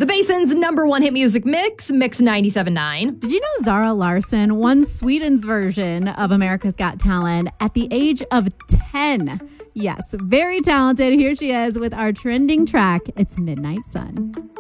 The Basin's number one hit music mix, Mix 97.9. Did you know Zara Larsson won Sweden's version of America's Got Talent at the age of 10? Yes, very talented. Here she is with our trending track. It's Midnight Sun.